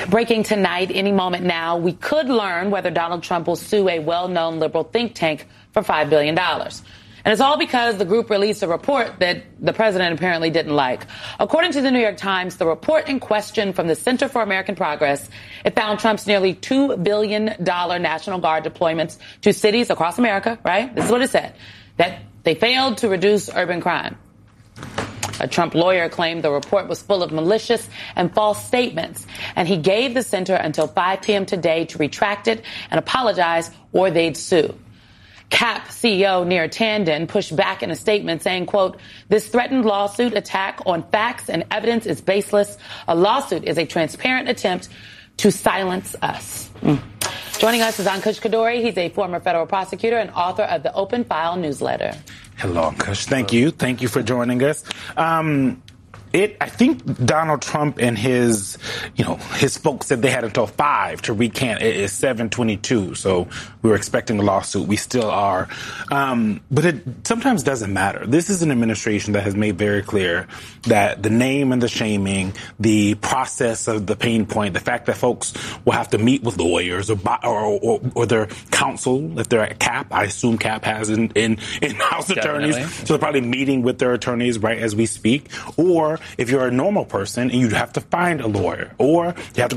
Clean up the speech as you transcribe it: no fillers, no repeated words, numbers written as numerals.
Breaking tonight, any moment now, we could learn whether Donald Trump will sue a well-known liberal think tank for $5 billion. And it's all because the group released a report that the president apparently didn't like. According to the New York Times, the report in question from the Center for American Progress, it found Trump's nearly $2 billion National Guard deployments to cities across America, right? This is what it said, that they failed to reduce urban crime. A Trump lawyer claimed the report was full of malicious and false statements, and he gave the center until 5 p.m. today to retract it and apologize, or they'd sue. CAP CEO Neer Tanden pushed back in a statement saying, quote, "This threatened lawsuit attack on facts and evidence is baseless. A lawsuit is a transparent attempt to silence us." Joining us is Ankush Khardori. He's a former federal prosecutor and author of the Open File newsletter. Hello, Ankush. Thank you. Thank you for joining us. I think Donald Trump and his folks said they had until 5 to recant. It is 7:22, so we were expecting a lawsuit. We still are. But it sometimes doesn't matter. This is an administration that has made very clear that the name and the shaming, the process of the pain point, the fact that folks will have to meet with lawyers or their counsel, if they're at CAP, I assume CAP has in-house attorneys, so they're probably meeting with their attorneys right as we speak, or if you're a normal person and you have to find a lawyer, or you have to